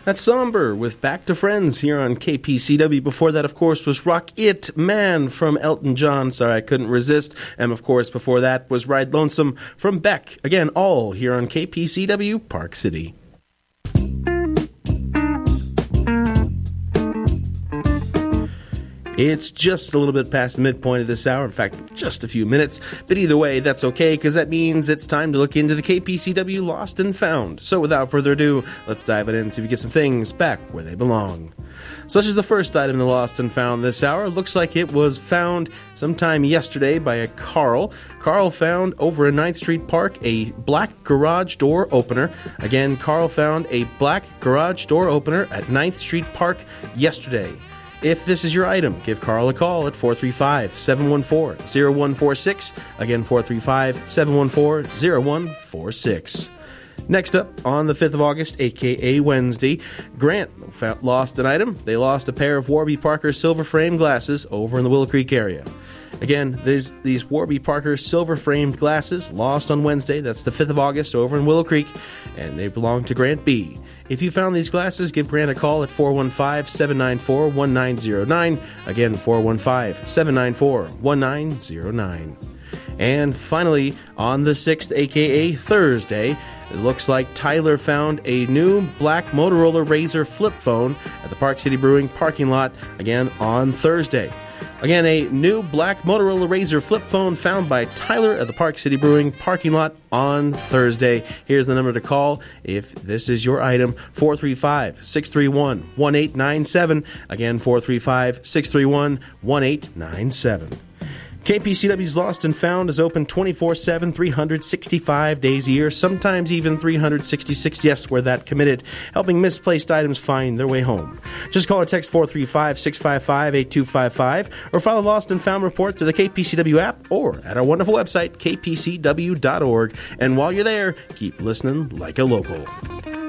That's Somber with Back to Friends here on KPCW. Before that, of course, was Rock It Man from Elton John. Sorry, I couldn't resist. And, of course, before that was Ride Lonesome from Beck. Again, all here on KPCW, Park City. It's just a little bit past the midpoint of this hour. In fact, just a few minutes. But either way, that's okay, because that means it's time to look into the KPCW Lost and Found. So without further ado, let's dive it in and see if we get some things back where they belong. Such as the first item in the Lost and Found this hour. Looks like it was found sometime yesterday by a Carl. Carl found over in 9th Street Park a black garage door opener. Again, Carl found a black garage door opener at 9th Street Park yesterday. If this is your item, give Carl a call at 435-714-0146. Again, 435-714-0146. Next up, on the 5th of August, a.k.a. Wednesday, Grant lost an item. They lost a pair of Warby Parker silver frame glasses over in the Willow Creek area. Again, there's these Warby Parker silver-framed glasses lost on Wednesday. That's the 5th of August over in Willow Creek, and they belong to Grant B. If you found these glasses, give Grant a call at 415-794-1909. Again, 415-794-1909. And finally, on the 6th, a.k.a. Thursday, it looks like Tyler found a new black Motorola Razr flip phone at the Park City Brewing parking lot, again, on Thursday. Again, a new black Motorola Razr flip phone found by Tyler at the Park City Brewing parking lot on Thursday. Here's the number to call if this is your item, 435-631-1897. Again, 435-631-1897. KPCW's Lost and Found is open 24/7, 365 days a year, sometimes even 366, yes, we're that committed, helping misplaced items find their way home. Just call or text 435-655-8255 or file a Lost and Found report through the KPCW app or at our wonderful website, kpcw.org. And while you're there, keep listening like a local.